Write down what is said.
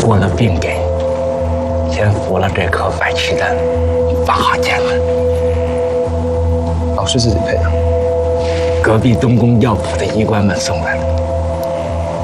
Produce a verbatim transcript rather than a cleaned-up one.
过了病根，先服了这颗白气丹，放好箭了。 老师自己配的。 隔壁东宫药铺的医官们送来的。